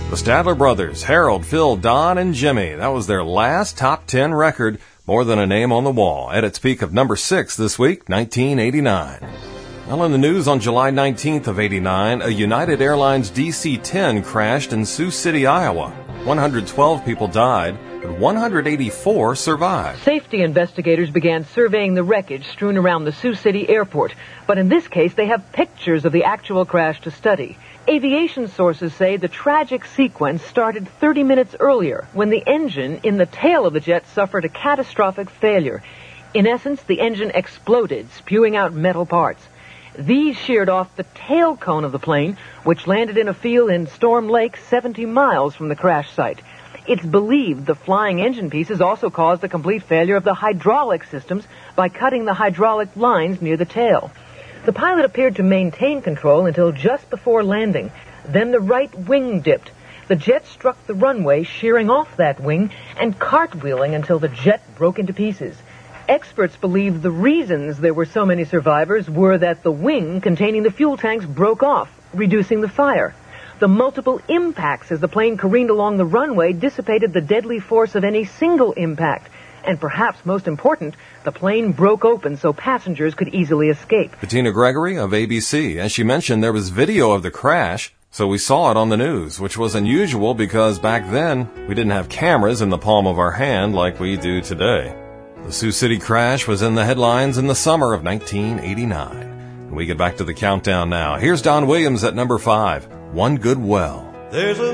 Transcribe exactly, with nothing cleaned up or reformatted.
The Statler Brothers, Harold, Phil, Don, and Jimmy. That was their last top ten record, More Than a Name on the Wall, at its peak of number six this week, nineteen eighty-nine. Well, in the news on July nineteenth of eighty-nine, a United Airlines D C ten crashed in Sioux City, Iowa. one hundred twelve people died, but one hundred eighty-four survived. Safety investigators began surveying the wreckage strewn around the Sioux City airport, but in this case they have pictures of the actual crash to study. Aviation sources say the tragic sequence started thirty minutes earlier when the engine in the tail of the jet suffered a catastrophic failure. In essence, the engine exploded, spewing out metal parts. These sheared off the tail cone of the plane, which landed in a field in Storm Lake, seventy miles from the crash site. It's believed the flying engine pieces also caused a complete failure of the hydraulic systems by cutting the hydraulic lines near the tail. The pilot appeared to maintain control until just before landing. Then the right wing dipped. The jet struck the runway, shearing off that wing and cartwheeling until the jet broke into pieces. Experts believe the reasons there were so many survivors were that the wing containing the fuel tanks broke off, reducing the fire. The multiple impacts as the plane careened along the runway dissipated the deadly force of any single impact. And perhaps most important, the plane broke open so passengers could easily escape. Bettina Gregory of A B C. As she mentioned, there was video of the crash, so we saw it on the news, which was unusual because back then we didn't have cameras in the palm of our hand like we do today. The Sioux City crash was in the headlines in the summer of nineteen eighty-nine. We get back to the countdown now. Here's Don Williams at number five, One Good Well. There's a